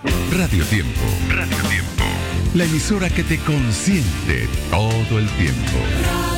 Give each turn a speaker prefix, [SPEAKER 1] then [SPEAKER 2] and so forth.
[SPEAKER 1] Radio Tiempo. Radio Tiempo. La emisora que te consiente todo el tiempo.